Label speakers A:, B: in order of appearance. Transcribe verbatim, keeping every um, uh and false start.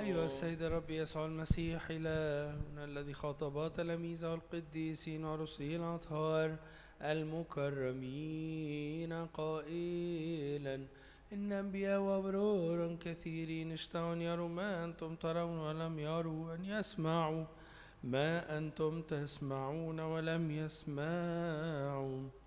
A: أيها السيد الرب يسوع المسيح إلهنا الذي خاطب تلاميذه القديسين ورسله الأطهار المكرمين قائلا: إن أنبياء وأبرار كثيرين اشتهوا أن يروا ما أنتم ترون ولم يروا، أن يسمعوا ما أنتم تسمعون ولم يسمعوا.